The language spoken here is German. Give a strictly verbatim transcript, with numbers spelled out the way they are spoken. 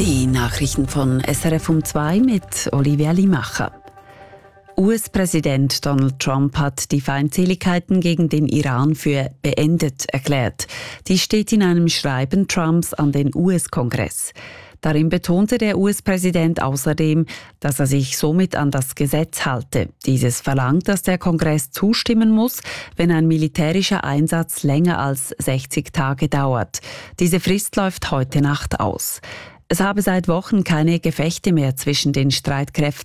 Die Nachrichten von S R F um zwei mit Olivia Limacher. U S-Präsident Donald Trump hat die Feindseligkeiten gegen den Iran für beendet erklärt. Dies steht in einem Schreiben Trumps an den U S-Kongress. Darin betonte der U S-Präsident außerdem, dass er sich somit an das Gesetz halte. Dieses verlangt, dass der Kongress zustimmen muss, wenn ein militärischer Einsatz länger als sechzig Tage dauert. Diese Frist läuft heute Nacht aus. Es habe seit Wochen keine Gefechte mehr zwischen den Streitkräften